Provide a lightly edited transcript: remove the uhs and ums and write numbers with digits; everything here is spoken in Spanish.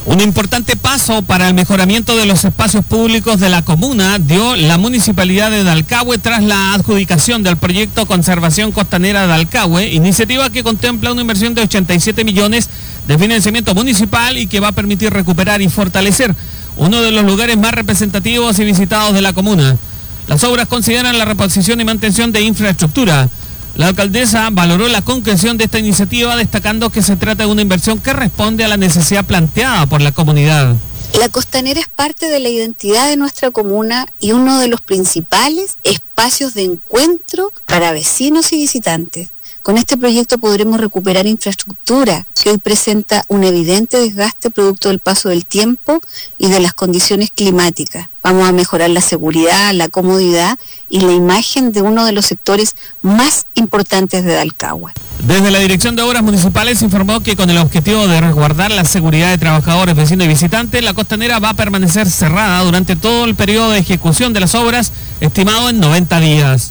Un importante paso para el mejoramiento de los espacios públicos de la comuna dio la Municipalidad de Dalcahue tras la adjudicación del proyecto Conservación Costanera de Dalcahue, iniciativa que contempla una inversión de 87 millones de financiamiento municipal y que va a permitir recuperar y fortalecer uno de los lugares más representativos y visitados de la comuna. Las obras consideran la reposición y mantención de infraestructura. La alcaldesa valoró la concreción de esta iniciativa, destacando que se trata de una inversión que responde a la necesidad planteada por la comunidad. La costanera es parte de la identidad de nuestra comuna y uno de los principales espacios de encuentro para vecinos y visitantes. Con este proyecto podremos recuperar infraestructura que hoy presenta un evidente desgaste producto del paso del tiempo y de las condiciones climáticas. Vamos a mejorar la seguridad, la comodidad y la imagen de uno de los sectores más importantes de Dalcahue. Desde la Dirección de Obras Municipales se informó que con el objetivo de resguardar la seguridad de trabajadores, vecinos y visitantes, la costanera va a permanecer cerrada durante todo el periodo de ejecución de las obras, estimado en 90 días.